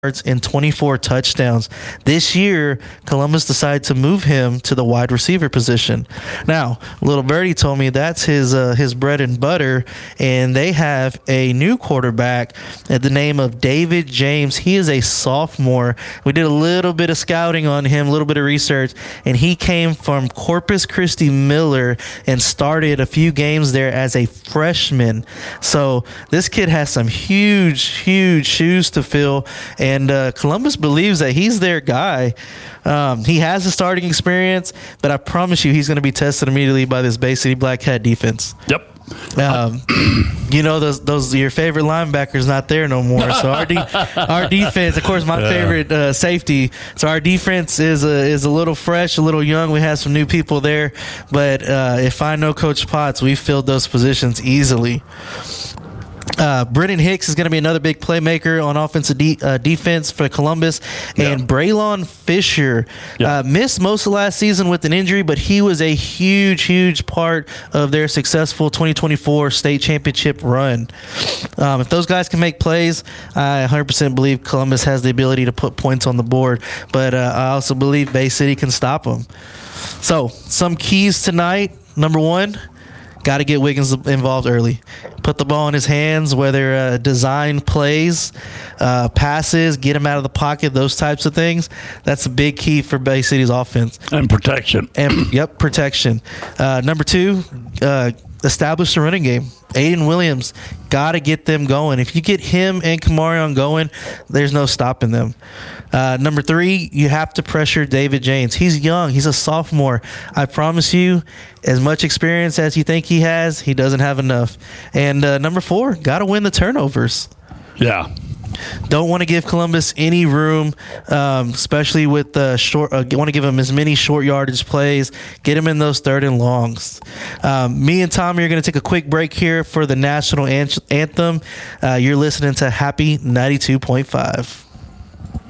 and 24 touchdowns. This year, Columbus decided to move him to the wide receiver position. Now, Little Birdie told me that's his bread and butter, and they have a new quarterback at the name of David James. He is a sophomore. We did a little bit of scouting on him, a little bit of research, and he came from Corpus Christi Miller and started a few games there as a freshman. So this kid has some huge shoes to fill, and Columbus believes that he's their guy. He has the starting experience, but I promise you he's going to be tested immediately by this Bay City Black Cat defense. Yep. Those your favorite linebackers not there no more. So our defense, of course, my favorite safety. So our defense is a little fresh, a little young. We have some new people there, but if I know Coach Potts, we filled those positions easily. Brennan Hicks is going to be another big playmaker on offensive defense for Columbus. And Braylon Fisher missed most of last season with an injury, but he was a huge part of their successful 2024 state championship run. If those guys can make plays, I 100% believe Columbus has the ability to put points on the board, but I also believe Bay City can stop them. So some keys tonight. Number one, got to get Wiggins involved early. Put the ball in his hands, whether design plays, passes, get him out of the pocket, those types of things. That's a big key for Bay City's offense. And protection. Protection. Number two, establish the running game. Aiden Williams, got to get them going. If you get him and Kamarion going, there's no stopping them. Number three, you have to pressure David James. He's young. He's a sophomore. I promise you, as much experience as you think he has, he doesn't have enough. And number four, got to win the turnovers. Yeah. Don't want to give Columbus any room, especially with the short. Want to give them as many short yardage plays. Get them in those third and longs. Me and Tommy are going to take a quick break here for the national anthem. You're listening to Happy 92.5.